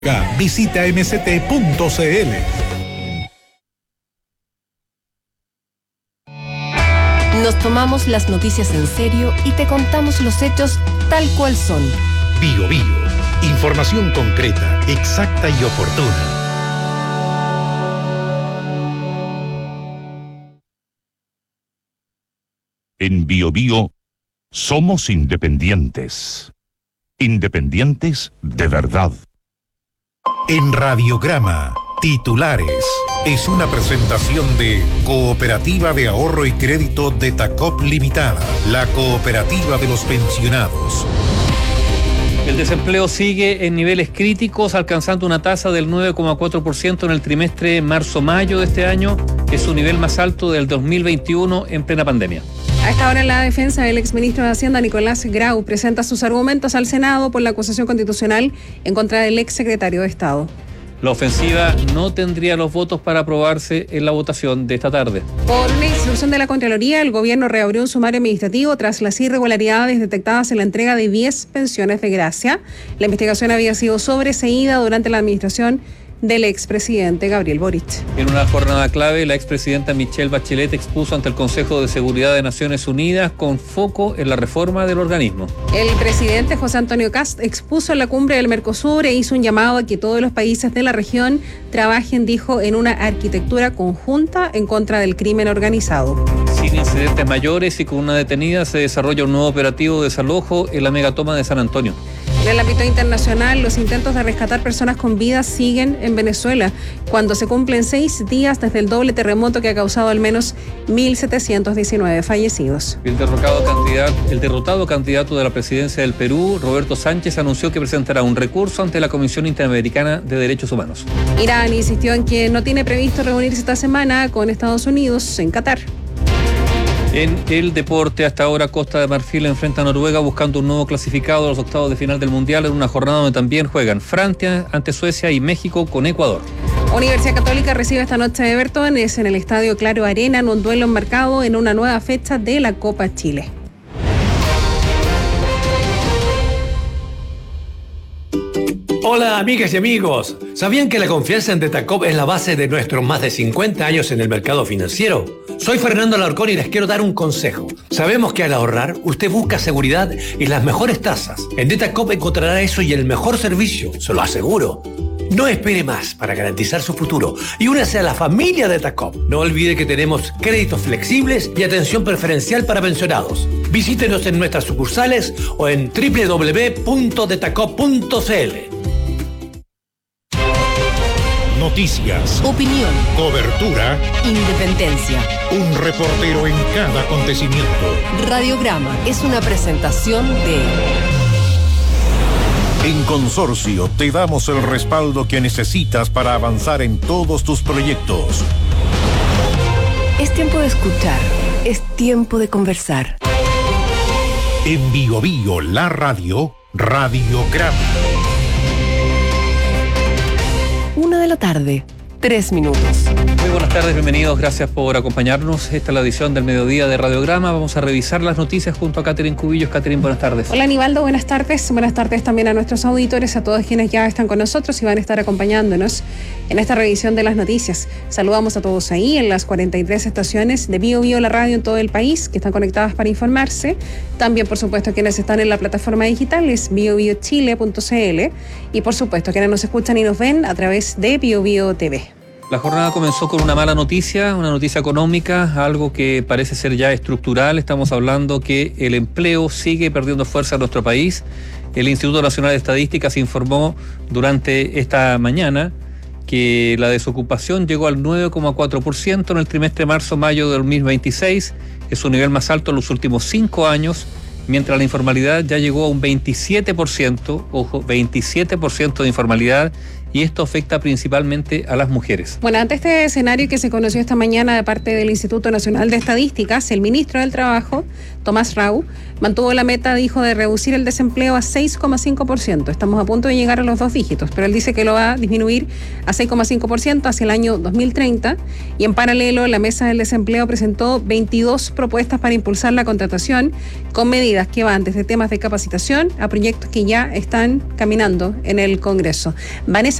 Visita mst.cl. Nos tomamos las noticias en serio y te contamos los hechos tal cual son. Bio Bio. Información concreta, exacta y oportuna. En Bio Bio somos independientes. Independientes de verdad. En Radiograma, titulares. Es una presentación de Cooperativa de Ahorro y Crédito de Tacop Limitada, la cooperativa de los pensionados. El desempleo sigue en niveles críticos, alcanzando una tasa del 9,4% en el trimestre marzo-mayo de este año. Es su nivel más alto del 2021 en plena pandemia. A esta hora, la defensa del exministro de Hacienda, Nicolás Grau, presenta sus argumentos al Senado por la acusación constitucional en contra del exsecretario de Estado. La ofensiva no tendría los votos para aprobarse en la votación de esta tarde. Por una instrucción de la Contraloría, el gobierno reabrió un sumario administrativo tras las irregularidades detectadas en la entrega de 10 pensiones de gracia. La investigación había sido sobreseída durante la administración del expresidente Gabriel Boric. En una jornada clave, la expresidenta Michelle Bachelet expuso ante el Consejo de Seguridad de Naciones Unidas con foco en la reforma del organismo. El presidente José Antonio Kast expuso en la cumbre del Mercosur e hizo un llamado a que todos los países de la región trabajen, dijo, en una arquitectura conjunta en contra del crimen organizado. Sin incidentes mayores y con una detenida, se desarrolla un nuevo operativo de desalojo en la megatoma de San Antonio. En el ámbito internacional, los intentos de rescatar personas con vida siguen en Venezuela, cuando se cumplen 6 días desde el doble terremoto que ha causado al menos 1.719 fallecidos. El derrotado candidato de la presidencia del Perú, Roberto Sánchez, anunció que presentará un recurso ante la Comisión Interamericana de Derechos Humanos. Irán insistió en que no tiene previsto reunirse esta semana con Estados Unidos en Qatar. En el deporte, hasta ahora Costa de Marfil enfrenta a Noruega buscando un nuevo clasificado a los octavos de final del Mundial, en una jornada donde también juegan Francia ante Suecia y México con Ecuador. Universidad Católica recibe esta noche a Everton en el Estadio Claro Arena, en un duelo enmarcado en una nueva fecha de la Copa Chile. Hola amigas y amigos, ¿sabían que la confianza en Detacop es la base de nuestros más de 50 años en el mercado financiero? Soy Fernando Alarcón y les quiero dar un consejo. Sabemos que al ahorrar, usted busca seguridad y las mejores tasas. En Detacop encontrará eso y el mejor servicio, se lo aseguro. No espere más para garantizar su futuro y únase a la familia Detacop. No olvide que tenemos créditos flexibles y atención preferencial para pensionados. Visítenos en nuestras sucursales o en www.detacop.cl. Noticias, Opinión, cobertura, independencia. un reportero en cada acontecimiento. Radiograma es una presentación de... En Consorcio te damos el respaldo que necesitas para avanzar en todos tus proyectos. Es tiempo de escuchar, es tiempo de conversar. En Bio Bio, la radio, Radiograma. 1:00 p.m, 3 minutos. Muy buenas tardes, bienvenidos, gracias por acompañarnos. Esta es la edición del mediodía de Radiograma. Vamos a revisar las noticias junto a Catherine Cubillos. Catherine, buenas tardes. Hola Aníbaldo, buenas tardes. Buenas tardes también a nuestros auditores, a todos quienes ya están con nosotros y van a estar acompañándonos en esta revisión de las noticias. Saludamos a todos ahí en las 43 estaciones de Bio Bio, la radio en todo el país, que están conectadas para informarse. También, por supuesto, quienes están en la plataforma digital es biobiochile.cl y, por supuesto, quienes nos escuchan y nos ven a través de Bio Bio TV. La jornada comenzó con una mala noticia, una noticia económica, algo que parece ser ya estructural. Estamos hablando que el empleo sigue perdiendo fuerza en nuestro país. El Instituto Nacional de Estadísticas informó durante esta mañana que la desocupación llegó al 9,4% en el trimestre marzo-mayo de 2026. Es su nivel más alto en los últimos 5 años, mientras la informalidad ya llegó a un 27%, ojo, 27% de informalidad y esto afecta principalmente a las mujeres. Bueno, ante este escenario que se conoció esta mañana de parte del Instituto Nacional de Estadísticas, el ministro del Trabajo, Tomás Rau, mantuvo la meta, dijo, de reducir el desempleo a 6,5%. Estamos a punto de llegar a los 2 dígitos, pero él dice que lo va a disminuir a 6,5% hacia el año 2030, y en paralelo la Mesa del Desempleo presentó 22 propuestas para impulsar la contratación, con medidas que van desde temas de capacitación a proyectos que ya están caminando en el Congreso. Vanessa